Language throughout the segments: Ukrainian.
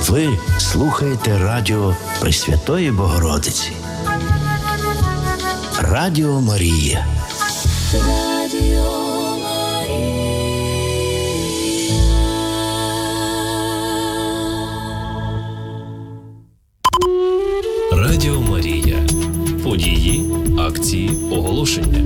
Ви слухаєте радіо Пресвятої Богородиці. Радіо Марія. Радіо Марія. Події, акції, оголошення.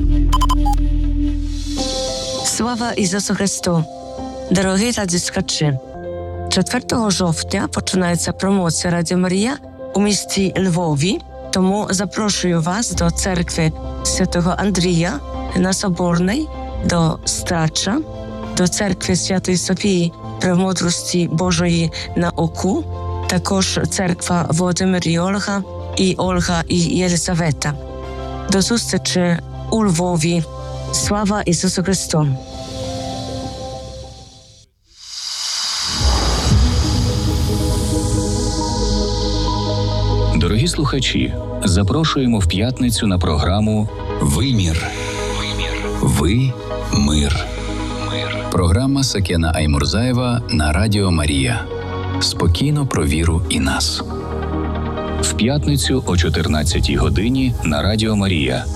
Слава Ісусу Христу! Дорогі радіослухачі! 4 жовтня починається промоція Радіо Марія у місті Львові, тому запрошую вас до церкви Святого Андрія на Соборний, до Страча, до церкви Святої Софії Премудрості Божої на Оку, також церква Володимир і Ольга і Єлизавета. До зустрічі у Львові. Слава Ісусу Христу! Дорогі слухачі, запрошуємо в п'ятницю на програму «Вимір». Ви – мир. Програма Сакена Аймурзаєва на Радіо Марія. Спокійно про віру і нас. В п'ятницю о 14-й годині на Радіо Марія.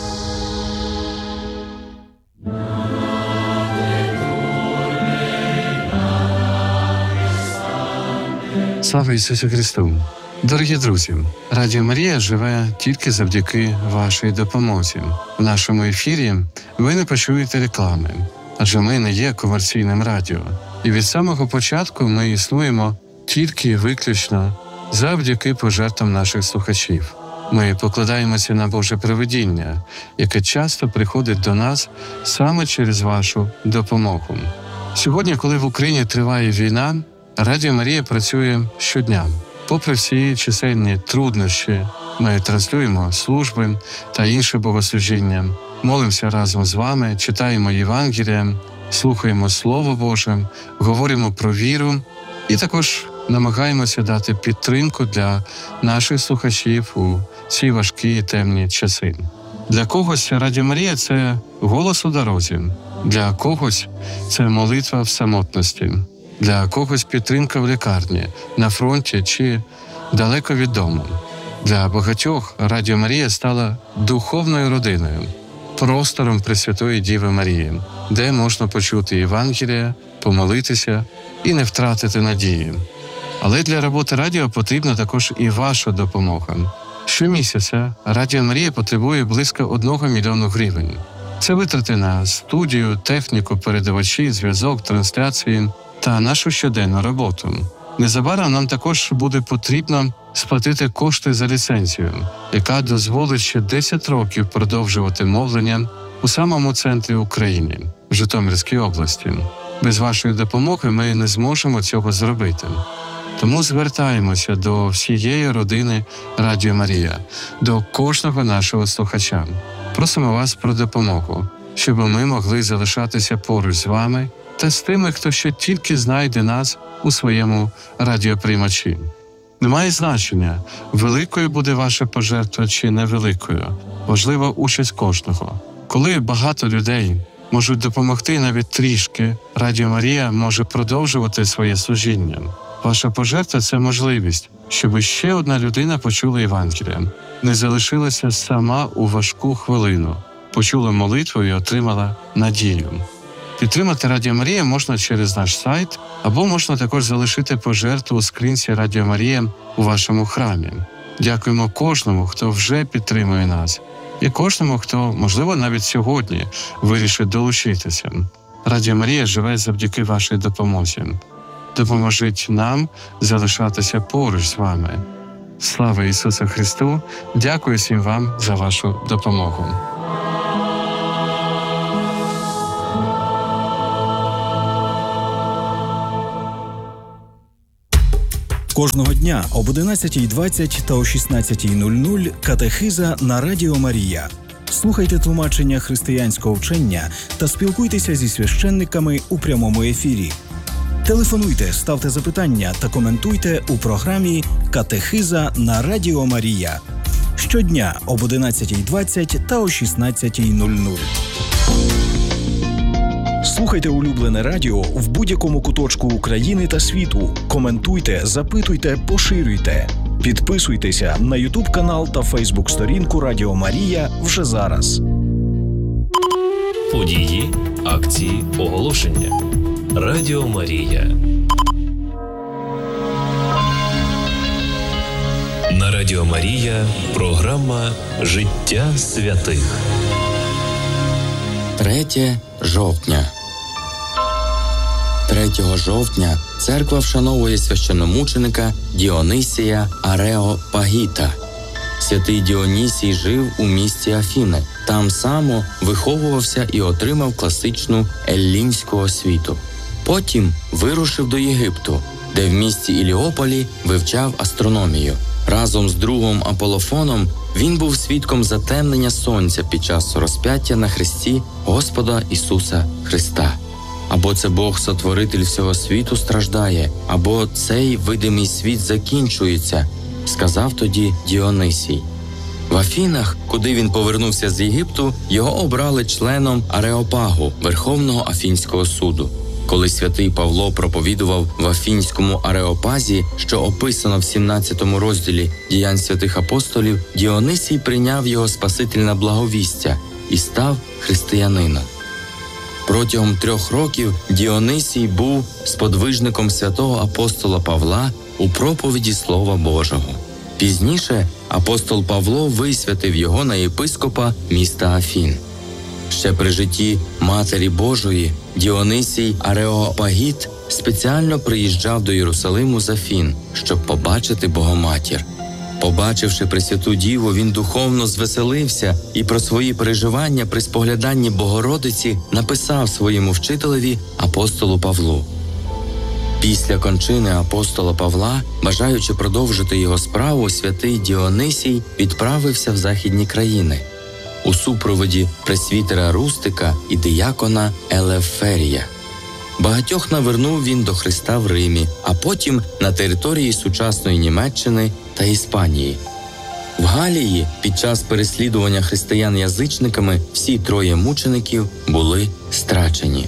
Слава Ісусу Христу! Дорогі друзі, Радіо Марія живе тільки завдяки вашій допомозі. В нашому ефірі ви не почуєте реклами, адже ми не є комерційним радіо. І від самого початку ми існуємо тільки і виключно завдяки пожертвам наших слухачів. Ми покладаємося на Боже провидіння, яке часто приходить до нас саме через вашу допомогу. Сьогодні, коли в Україні триває війна, Радіо Марія працює щодня. Попри всі чисельні труднощі, ми транслюємо служби та інше богослужіння, молимося разом з вами, читаємо Євангелія, слухаємо Слово Боже, говоримо про віру і також намагаємося дати підтримку для наших слухачів у ці важкі і темні часи. Для когось Радіо Марія – це голос у дорозі, для когось це молитва в самотності, для когось підтримка в лікарні, на фронті чи далеко від дому. Для багатьох Радіо Марія стала духовною родиною, простором Пресвятої Діви Марії, де можна почути Євангелія, помолитися і не втратити надії. Але для роботи радіо потрібна також і ваша допомога. Щомісяця Радіо Марія потребує близько 1 мільйона гривень. Це витрати на студію, техніку, передавачі, зв'язок, трансляції та нашу щоденну роботу. Незабаром нам також буде потрібно сплатити кошти за ліцензію, яка дозволить ще 10 років продовжувати мовлення у самому центрі України, в Житомирській області. Без вашої допомоги ми не зможемо цього зробити. Тому звертаємося до всієї родини Радіо Марія, до кожного нашого слухача. Просимо вас про допомогу, щоб ми могли залишатися поруч з вами та з тими, хто ще тільки знайде нас у своєму радіоприймачі. Немає значення, великою буде ваша пожертва чи невеликою. Важлива участь кожного. Коли багато людей можуть допомогти навіть трішки, Радіо Марія може продовжувати своє служіння. Ваша пожертва – це можливість, щоб ще одна людина почула Євангелія, не залишилася сама у важку хвилину, почула молитву і отримала надію. Підтримати Радіо Марія можна через наш сайт, або можна також залишити пожертву у скринці Радіо Марія у вашому храмі. Дякуємо кожному, хто вже підтримує нас, і кожному, хто, можливо, навіть сьогодні вирішить долучитися. Радіо Марія живе завдяки вашій допомозі. Допоможіть нам залишатися поруч з вами. Слава Ісусу Христу! Дякую всім вам за вашу допомогу. Кожного дня об 11:20 та о 16:00 катехиза на Радіо Марія. Слухайте тлумачення християнського вчення та спілкуйтеся зі священниками у прямому ефірі. Телефонуйте, ставте запитання та коментуйте у програмі «Катехиза на Радіо Марія». Щодня об 11:20 та о 16:00. Слухайте улюблене радіо в будь-якому куточку України та світу. Коментуйте, запитуйте, поширюйте. Підписуйтеся на YouTube канал та Facebook сторінку Радіо Марія вже зараз. Події, акції, оголошення. Радіо Марія. На Радіо Марія програма «Життя святих». 3 жовтня. 3 жовтня церква вшановує священномученика Діонисія Ареопагіта. Святий Діонісій жив у місті Афіни. Там само виховувався і отримав класичну еллінську освіту. Потім вирушив до Єгипту, де в місті Іліополі вивчав астрономію. Разом з другом Аполофоном він був свідком затемнення сонця під час розп'яття на хресті Господа Ісуса Христа. Або це Бог-сотворитель всього світу страждає, або цей видимий світ закінчується, сказав тоді Діонисій. В Афінах, куди він повернувся з Єгипту, його обрали членом Ареопагу, Верховного Афінського суду. Коли святий Павло проповідував в Афінському Ареопазі, що описано в 17 розділі «Діянь святих апостолів», Діонисій прийняв його спасительне благовістя і став християнином. Протягом 3 років Діонисій був сподвижником святого апостола Павла у проповіді Слова Божого. Пізніше апостол Павло висвятив його на єпископа міста Афін. Ще при житті Матері Божої Діонисій Ареопагіт спеціально приїжджав до Єрусалиму з Афін, щоб побачити Богоматір. Побачивши Пресвяту Діву, він духовно звеселився і про свої переживання при спогляданні Богородиці написав своєму вчителеві апостолу Павлу. Після кончини апостола Павла, бажаючи продовжити його справу, святий Діонисій відправився в західні країни. У супроводі пресвітера Рустика і диякона Елеферія. Багатьох навернув він до Христа в Римі, а потім на території сучасної Німеччини та Іспанії. В Галії під час переслідування християн-язичниками всі 3 мучеників були страчені.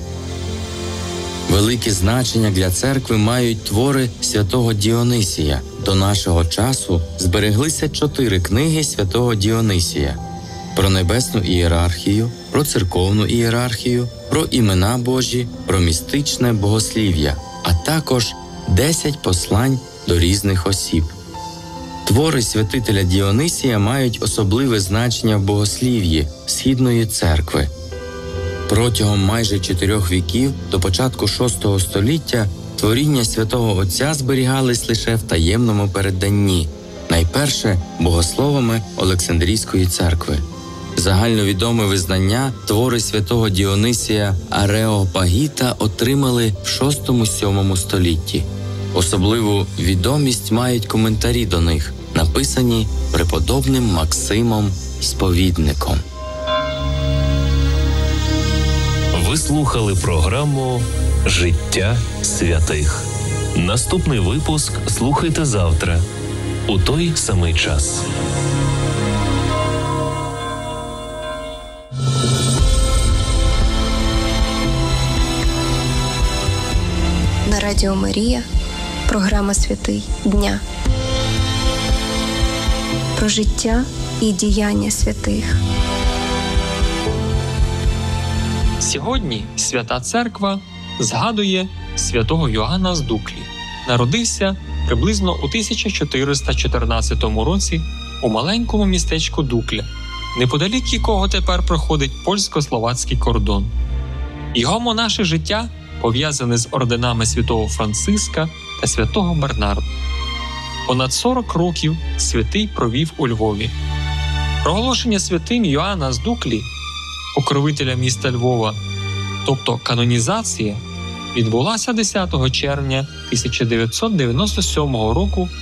Велике значення для церкви мають твори святого Діонисія. До нашого часу збереглися 4 книги святого Діонисія: про небесну ієрархію, про церковну ієрархію, про імена Божі, про містичне богослів'я, а також 10 послань до різних осіб. Твори святителя Діонисія мають особливе значення в богослів'ї Східної церкви. Протягом майже 4 віків до початку VI століття творіння святого Отця зберігались лише в таємному передданні, найперше богословами Олександрійської церкви. Загальновідоме визнання твори святого Діонисія Ареопагіта отримали в VI-VII столітті. Особливу відомість мають коментарі до них, написані преподобним Максимом Сповідником. Ви слухали програму «Життя святих». Наступний випуск слухайте завтра у той самий час. На Радіо Марія програма «Святий дня». Про життя і діяння святих. Сьогодні Свята Церква згадує святого Йоанна з Дуклі. Народився приблизно у 1414 році у маленькому містечку Дукля, неподалік якого тепер проходить польсько-словацький кордон. Його монаше життя пов'язане з орденами святого Франциска та святого Бернарда. Понад 40 років святий провів у Львові. Проголошення святим Йоанна з Дуклі, покровителя міста Львова, тобто канонізація, відбулася 10 червня 1997 року